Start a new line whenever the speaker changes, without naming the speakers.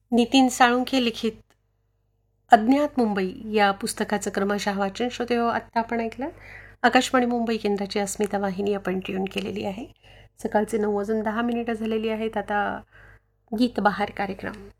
नितीन साळुंखे लिखित अज्ञात मुंबई या पुस्तकाचं क्रमशः वाचन श्रोते हो आत्ता आपण ऐकलं. आकाशवाणी मुंबई केंद्राची अस्मिता वाहिनी आपण ट्यून केलेली आहे. सकाळचे 9:10 झालेली आहेत. आता गीत बहार कार्यक्रम.